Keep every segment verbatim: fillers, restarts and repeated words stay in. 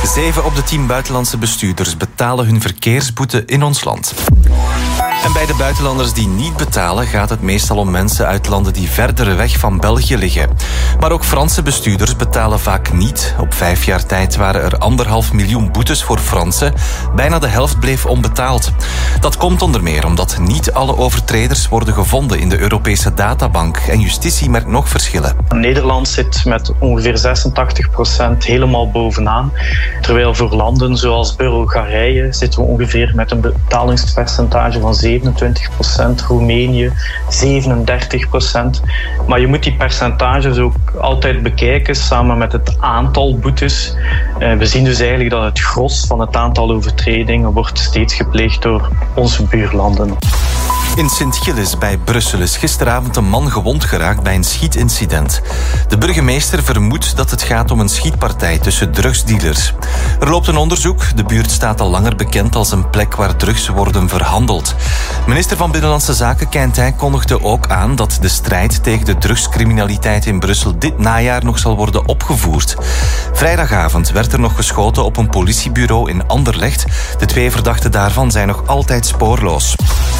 Zeven op de tien buitenlandse bestuurders betalen hun verkeersboete in ons land. En bij de buitenlanders die niet betalen gaat het meestal om mensen uit landen die verder weg van België liggen. Maar ook Franse bestuurders betalen vaak niet. Op vijf jaar tijd waren er anderhalf miljoen boetes voor Fransen. Bijna de helft bleef onbetaald. Dat komt onder meer omdat niet alle overtreders worden gevonden in de Europese databank. En justitie merkt nog verschillen. Nederland zit met ongeveer zesentachtig procent helemaal bovenaan. Terwijl voor landen zoals Bulgarije zitten we ongeveer met een betalingspercentage van zevenentwintig procent, Roemenië zevenendertig procent. Maar je moet die percentages ook altijd bekijken samen met het aantal boetes. We zien dus eigenlijk dat het gros van het aantal overtredingen wordt steeds gepleegd door onze buurlanden. In Sint-Gilles bij Brussel is gisteravond een man gewond geraakt bij een schietincident. De burgemeester vermoedt dat het gaat om een schietpartij tussen drugsdealers. Er loopt een onderzoek. De buurt staat al langer bekend als een plek waar drugs worden verhandeld. Minister van Binnenlandse Zaken Quintin kondigde ook aan dat de strijd tegen de drugscriminaliteit in Brussel dit najaar nog zal worden opgevoerd. Vrijdagavond werd er nog geschoten op een politiebureau in Anderlecht. De twee verdachten daarvan zijn nog altijd spoorloos.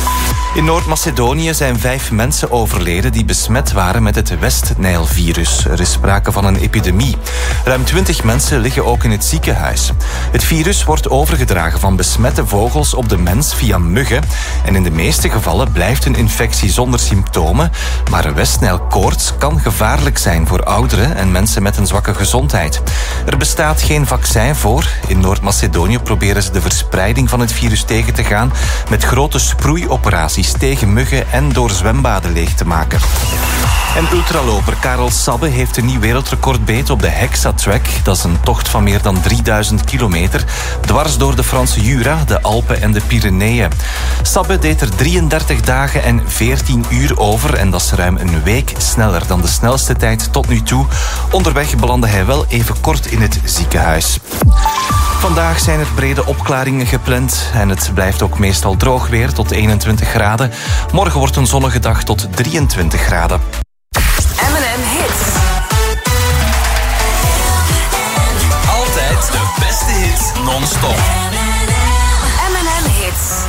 In Noord-Macedonië zijn vijf mensen overleden die besmet waren met het West-Nijl-virus. Er is sprake van een epidemie. Ruim twintig mensen liggen ook in het ziekenhuis. Het virus wordt overgedragen van besmette vogels op de mens via muggen. En in de meeste gevallen blijft een infectie zonder symptomen. Maar een West-Nijl-koorts kan gevaarlijk zijn voor ouderen en mensen met een zwakke gezondheid. Er bestaat geen vaccin voor. In Noord-Macedonië proberen ze de verspreiding van het virus tegen te gaan met grote sproeioperaties tegen muggen en door zwembaden leeg te maken. En ultraloper Karel Sabbe heeft een nieuw wereldrecord beet op de Hexatrack. Dat is een tocht van meer dan drieduizend kilometer, dwars door de Franse Jura, de Alpen en de Pyreneeën. Sabbe deed er drieëndertig dagen en veertien uur over en dat is ruim een week sneller dan de snelste tijd tot nu toe. Onderweg belandde hij wel even kort in het ziekenhuis. Vandaag zijn er brede opklaringen gepland en het blijft ook meestal droog weer tot eenentwintig graden. Morgen wordt een zonnige dag tot drieëntwintig graden. M en M Hits. Altijd de beste hits non-stop. M en M Hits.